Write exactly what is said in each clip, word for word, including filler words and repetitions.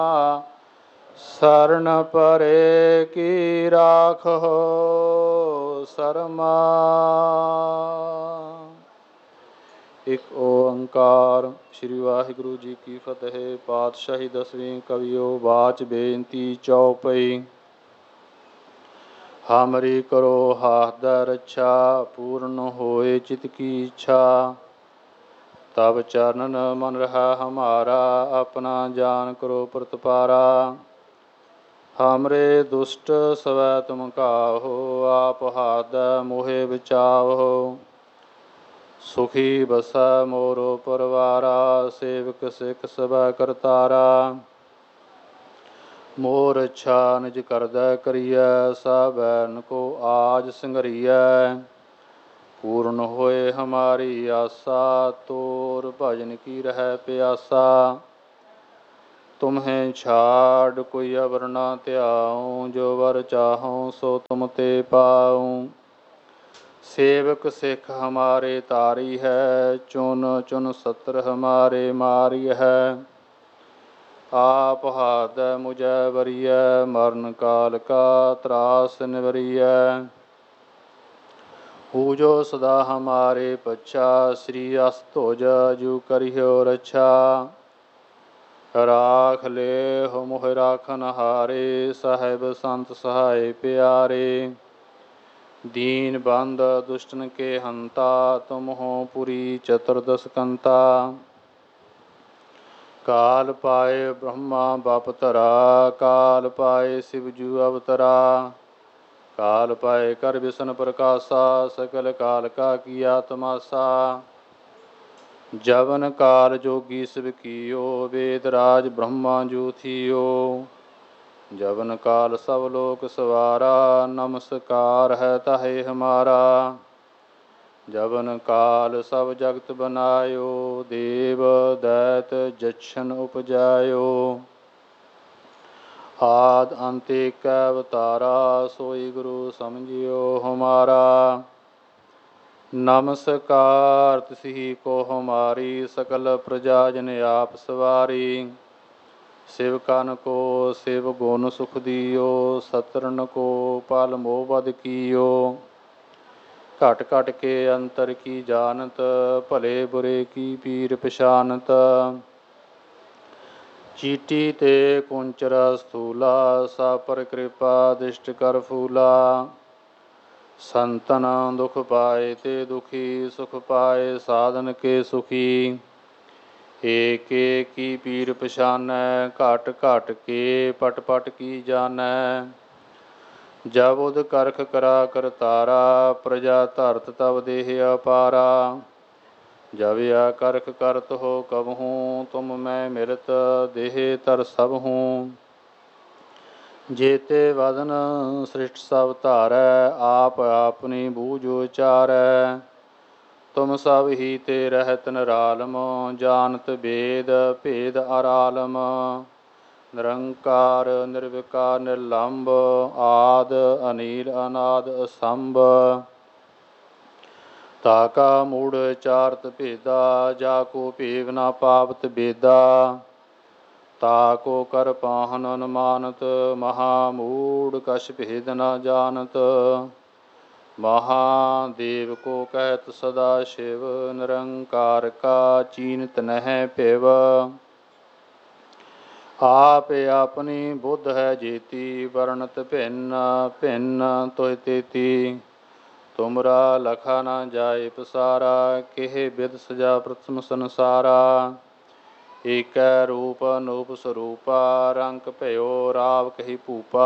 शरण परे की राखो शर्मा। एक ओंकार। श्री वाहिगुरु जी की फतेह। पातशाही दसवीं कवियो बाच बेनती चौपई। हमरी करो हाथ रक्षा पूर्ण होए चित की इच्छा। तब चरणन मन रहा हमारा अपना जान करो प्रतिपारा। हमरे दुष्ट सवै तुम काहो आप हाथ मोहे बचाओ। सुखी बसा मोरो परवारा सेवक सिख सब करतारा। मोर इच्छा निज करदै करिय सबैन को आज संघरिय। पूर्ण होए हमारी आशा तोर भजन की रह प्यासा। तुम्हें छाड़ कोई अवर ना त्याऊँ जो वर चाहूँ सो तुम ते पाऊँ। सेवक सिख हमारे तारी है चुन चुन सत्र हमारे मारी है। आप हाथ मुझे वरिय मरण काल का त्रास निवरिय। पूजो सदा हमारे पच्छा श्री अस्तोज जू करियो रक्षा। राख ले हो मोह राखन हारे साहेब संत सहाय प्यारे। दीन बंद दुष्टन के हंता तुम हो पुरी चतुर्दश कंता। काल पाए ब्रह्मा बापतरा काल पाए शिवजू अवतरा। काल पाए कर विष्णु प्रकाशा सकल काल का किया तमाशा। जवन काल जोगी शिव कियो वेद राज ब्रह्मा जू थियो। जवन काल सब लोक सवारा नमस्कार है ताहे हमारा। जवन काल सब जगत बनायो देव दैत जछन उपजायो। आद अंत एक अवतारा सोई गुरु समझियो हमारा। नमस्कार तिसही को हमारी सकल प्रजा जन आप सवारी। शिव कन को शिव गुण सुख दियो सतरन को पल मोह बद कियो। घट घट के अंतर की जानत भले बुरे की पीर पछानत। चीटी ते कुंचर स्थूला सा पर कृपा दिष्ट कर फूला। संतन दुख पाए ते दुखी सुख पाए साधन के सुखी। एक एक की पीर पछानै घट घट के पट पट की जानै। जब उद करख करा करतारा प्रजा धरत तब देह अपारा। जब या करख करत हो कबहूँ तुम मैं मिलत देह तर सब हूँ। जेते वदन सृष्ट सब धारै आप आपनी बूझ उचारै। तुम सब ही ते रहत निरालम जानत वेद भेद अरालम। निरंकार निर्विकार निर्लंब आद अनील अनाद असंभ। ताका मूढ़ चारत भेदा जाको भेव ना पावत बेदा। ताको कर पाहन अनुमानत महामूढ़ कछ भेद न जानत। महादेव को कहत सदा शिव निरंकार का चीनत नह पिव। आप अपनी बुद्ध है जेती वर्णत भिन्न भिन्न तुह तेती। तुमरा लखा न जाए पसारा केह बिद सजा प्रथम संसारा। एक रूप अनूप स्वरूपा रंग भयो राव कही भूपा।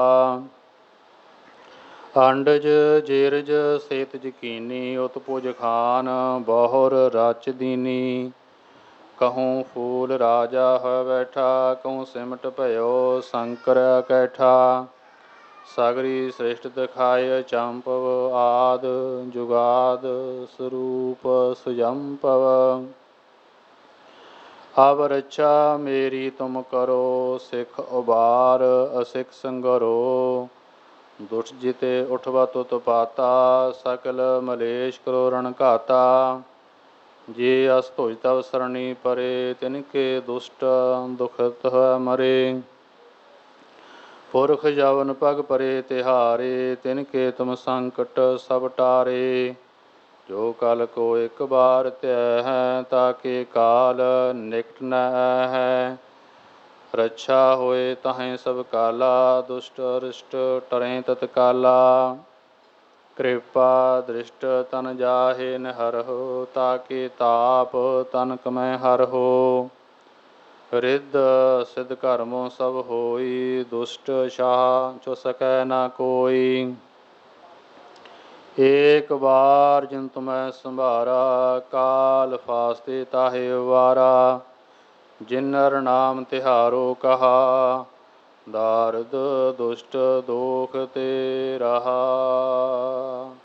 अंडज जेरज सेत जकीनी उत्पुज खान बहुर रच दीनी। कहूँ फूल राजा है बैठा कहूँ सिमट भयो शंकर कैठा। सगरी श्रेष्ठ दिखाय चंपव आद जुगाद स्वरूप सुजम्पव। अब रक्षा मेरी तुम करो सिख उबार असिख संगरो। दुष्ट जिते उठवा तुत पाता सकल मलेश करो रण घाता। जे अस तुझ तव सरणी परे तिनके दुष्ट दुखत है मरे। ਪੁਰਖ ਜਵਨ ਪਗ ਪਰੇ ਤਿਹਾਰੇ ਤਿਨ ਕੇ ਤੁਮ ਸੰਕਟ ਸਭ ਟਾਰੇ। ਜੋ ਕਲ ਕੋ ਇੱਕ ਬਾਰ ਧਿਆ ਹੈ ਤਾਕੇ ਕਾਲ ਨਿਕਟ ਨ ਹੈ। ਰੱਛਾ ਹੋਏ ਤਾਹੇ ਸਭ ਕਾਲਾ ਦੁਸ਼ਟ ਅਰਿਸ਼ਟ ਟਰੈ ਤਤਕਾਲਾ। ਕਿਰਪਾ ਦ੍ਰਿਸ਼ਟ ਤਨ ਜਾਹੇ ਨ ਹਰਹੁ ਤਾਕੇ ਤਾਪ ਤਨ ਕਮੈ ਹਰਹੁ। ਰਿੱਧ ਸਿਧ ਕਰਮੁ ਸਭ ਹੋਈ ਦੁਸ਼ਟ ਛਾਹ ਚੁ ਸਕੈ ਨਾ ਕੋਈ। ਏਕ ਬਾਰ ਜਿਨ ਤੁਮੈ ਸੰਭਾਰਾ ਕਾਲ ਫਾਸਤੇ ਤਾਹੇ ਵਾਰਾ। ਜਿਨ ਨਰ ਨਾਮ ਤਿਹਾਰੋ ਕਹਾ ਦਾਰਦ ਦੁਸ਼ਟ ਦੋਖ ਤੇ ਰਹਾ।